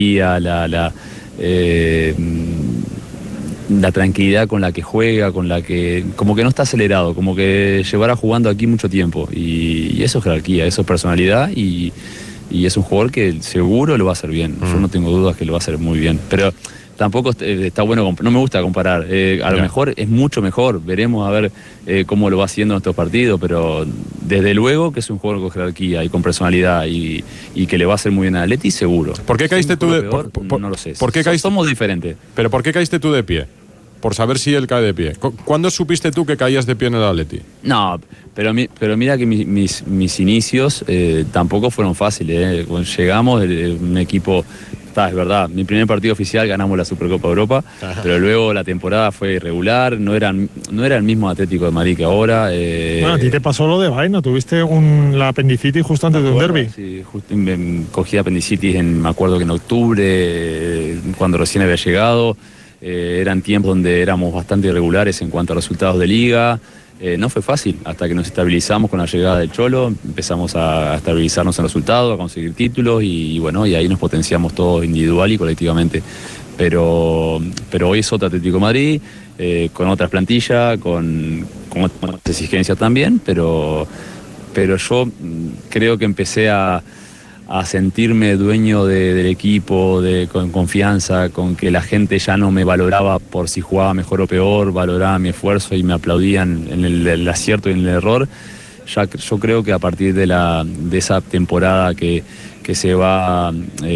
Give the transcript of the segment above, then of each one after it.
la tranquilidad con la que juega, con la que como que no está acelerado, como que llevará jugando aquí mucho tiempo, y eso es jerarquía, eso es personalidad, y es un jugador que seguro lo va a hacer bien. Yo no tengo dudas que lo va a hacer muy bien, pero tampoco está bueno, no me gusta comparar. A lo mejor es mucho mejor, veremos a ver cómo lo va haciendo en estos partidos, pero desde luego que es un jugador con jerarquía y con personalidad, y que le va a hacer muy bien a Atleti, seguro. ¿Por qué caíste tú de peor, no lo sé. ¿Por qué caíste? Somos diferentes. ¿Pero por qué caíste tú de pie? Por saber si él cae de pie. ¿Cuándo supiste tú que caías de pie en el Atleti? No, pero mira que mis inicios tampoco fueron fáciles. Cuando llegamos, un equipo... es verdad, mi primer partido oficial ganamos la Supercopa Europa, pero luego la temporada fue irregular, no era el mismo Atlético de Madrid que ahora. Bueno, a ti te pasó lo de vaina, tuviste la apendicitis justo antes de un derbi. Sí, cogí apendicitis, me acuerdo que en octubre, cuando recién había llegado. Eran tiempos donde éramos bastante irregulares en cuanto a resultados de liga. No fue fácil, hasta que nos estabilizamos con la llegada del Cholo, empezamos a estabilizarnos en resultados, a conseguir títulos, y bueno, y ahí nos potenciamos todos individual y colectivamente. Pero hoy es otro Atlético de Madrid, con otras plantillas, con otras exigencias también, pero yo creo que empecé a sentirme dueño del equipo, con confianza, con que la gente ya no me valoraba por si jugaba mejor o peor, valoraba mi esfuerzo y me aplaudían en el acierto y en el error. Yo creo que a partir de esa temporada que se va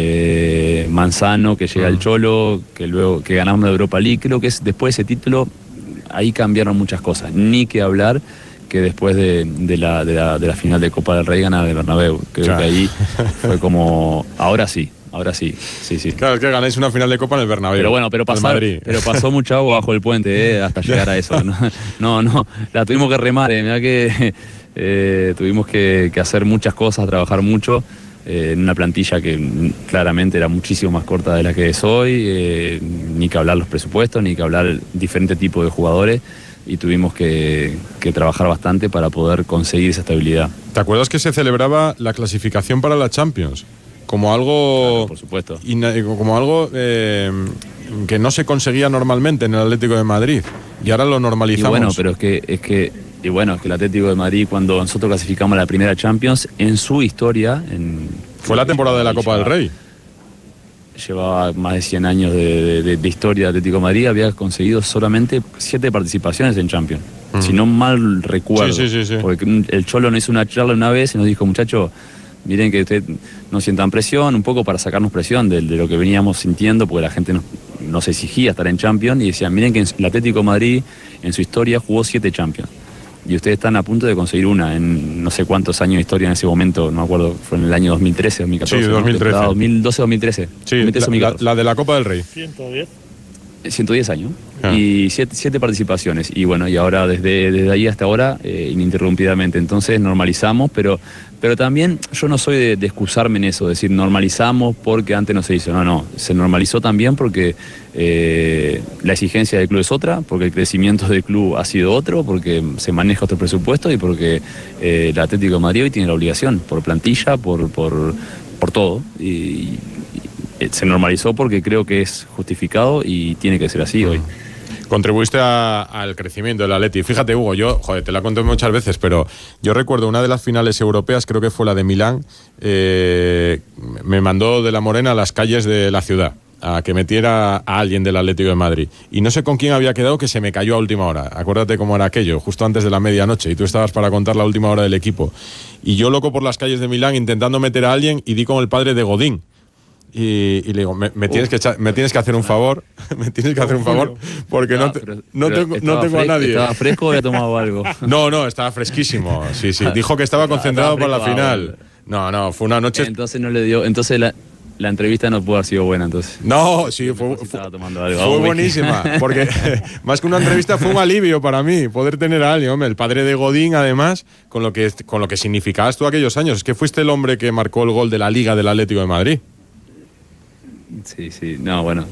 Manzano, que llega el Cholo, que luego que ganamos la Europa League, creo que después de ese título, ahí cambiaron muchas cosas. Ni que hablar que después de la final de Copa del Rey ganar el Bernabéu. Creo que ahí fue como, ahora sí. Sí. Claro, es que ganáis una final de Copa en el Bernabéu. Pero bueno, pero pasó mucha agua bajo el puente, hasta llegar a eso. No, la tuvimos que remar, mirá que tuvimos que hacer muchas cosas, trabajar mucho, en una plantilla que claramente era muchísimo más corta de la que es hoy, ni que hablar los presupuestos, ni que hablar diferentes tipos de jugadores. Y tuvimos que trabajar bastante para poder conseguir esa estabilidad. ¿Te acuerdas que se celebraba la clasificación para la Champions? Como algo... Claro, por supuesto. Como algo que no se conseguía normalmente en el Atlético de Madrid. Y ahora lo normalizamos. Y bueno, pero es que el Atlético de Madrid, cuando nosotros clasificamos la primera Champions, en su historia... Fue la temporada de la Copa del Rey. Llevaba más de 100 años de historia de Atlético de Madrid, había conseguido solamente 7 participaciones en Champions. Si no mal recuerdo. Sí. Porque el Cholo nos hizo una charla una vez y nos dijo, muchachos, miren que ustedes no sientan presión, un poco para sacarnos presión de lo que veníamos sintiendo, porque la gente nos exigía estar en Champions, y decían, miren que el Atlético de Madrid en su historia jugó 7 Champions. Y ustedes están a punto de conseguir una en no sé cuántos años de historia en ese momento, no me acuerdo, fue en el año 2013, 2014. Sí, 2013. ¿no? 2012, 2013. Sí, 2013, la de la Copa del Rey. 110 años. Y 7 participaciones. Y bueno, y ahora desde ahí hasta ahora, ininterrumpidamente. Entonces normalizamos, pero también yo no soy de excusarme en eso, decir normalizamos porque antes no se hizo. No, se normalizó también porque la exigencia del club es otra, porque el crecimiento del club ha sido otro, porque se maneja otro presupuesto y porque el Atlético de Madrid hoy tiene la obligación, por plantilla, por todo. Y se normalizó porque creo que es justificado y tiene que ser así hoy. Contribuiste al crecimiento del Atleti. Fíjate, Hugo, te la conté muchas veces, pero yo recuerdo una de las finales europeas, creo que fue la de Milán, me mandó de la Morena a las calles de la ciudad a que metiera a alguien del Atlético de Madrid. Y no sé con quién había quedado, que se me cayó a última hora. Acuérdate cómo era aquello, justo antes de la medianoche, y tú estabas para contar la última hora del equipo. Y yo, loco por las calles de Milán, intentando meter a alguien, y di con el padre de Godín. Y le digo, me tienes que hacer un favor, porque no tengo a nadie. ¿Estaba fresco o había tomado algo? No, estaba fresquísimo. Sí. Dijo que estaba concentrado para la final. No, fue una noche. Entonces no le dio. Entonces la entrevista no pudo haber sido buena, entonces. No, sí, fue buenísima. Porque más que una entrevista fue un alivio para mí poder tener a alguien, hombre, el padre de Godín, además, con lo que significabas tú aquellos años. Es que fuiste el hombre que marcó el gol de la Liga del Atlético de Madrid. Sí, no, bueno,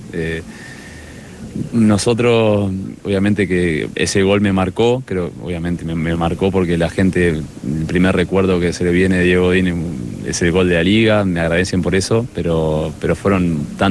nosotros, obviamente que ese gol me marcó, creo, obviamente me marcó porque la gente, el primer recuerdo que se le viene de Diego Godín es el gol de la Liga, me agradecen por eso, pero fueron tantos